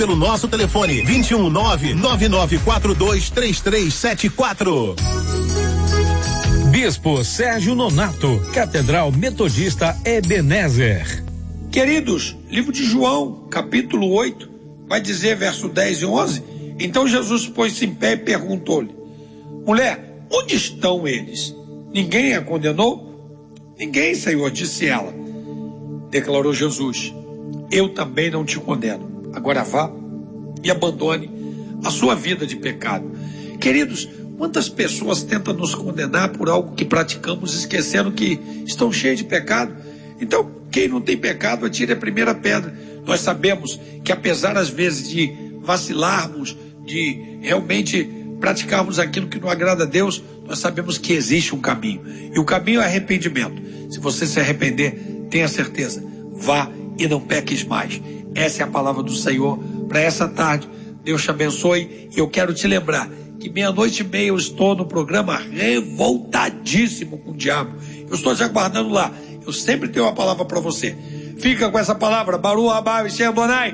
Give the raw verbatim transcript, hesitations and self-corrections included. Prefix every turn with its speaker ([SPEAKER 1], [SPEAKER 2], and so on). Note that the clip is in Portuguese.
[SPEAKER 1] pelo nosso telefone vinte e um nove nove nove quatro dois três três sete quatro.
[SPEAKER 2] Bispo Sérgio Nonato, Catedral Metodista Ebenezer.
[SPEAKER 3] Queridos, livro de João, capítulo oito, vai dizer verso dez e onze. Então Jesus pôs-se em pé e perguntou-lhe: mulher, onde estão eles? Ninguém a condenou? Ninguém, Senhor, disse ela. Declarou Jesus: eu também não te condeno. Agora vá e abandone a sua vida de pecado. Queridos, quantas pessoas tentam nos condenar por algo que praticamos, esquecendo que estão cheios de pecado? Então, quem não tem pecado, atire a primeira pedra. Nós sabemos que, apesar às vezes de vacilarmos, de realmente praticarmos aquilo que não agrada a Deus, nós sabemos que existe um caminho. E o caminho é arrependimento. Se você se arrepender, tenha certeza, vá e não peques mais. Essa é a palavra do Senhor para essa tarde. Deus te abençoe. E eu quero te lembrar que meia-noite e meia eu estou no programa Revoltadíssimo com o Diabo. Eu estou te aguardando lá. Eu sempre tenho uma palavra para você. Fica com essa palavra. Baru Rabai, Shem Adonai.